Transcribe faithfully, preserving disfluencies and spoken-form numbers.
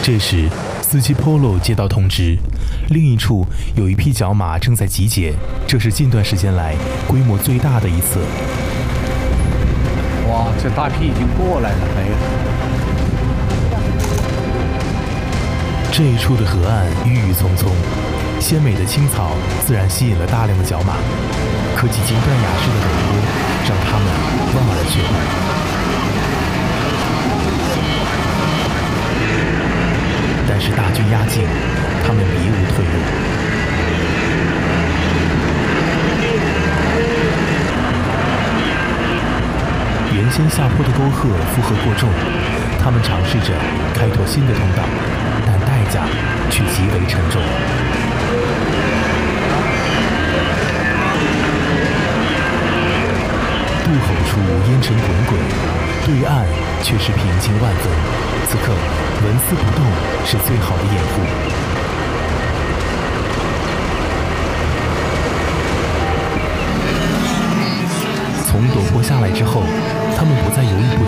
这时，司机 Polo 接到通知，另一处有一匹角马正在集结，这是近段时间来规模最大的一次。 哇，这大批已经过来了，没了。 这一处的河岸郁郁葱葱，鲜美的青草自然吸引了大量的角马，可几经断崖式的陡坡让他们望而却步。但是大军压境，他们别无退路。原先下坡的沟壑负荷过重，他们尝试着开拓新的通道，但代价却极为沉重。渡口处烟尘滚滚，对岸却是平静万分。此刻纹丝不动是最好的掩护。从陡坡下来之后，他们不再犹豫不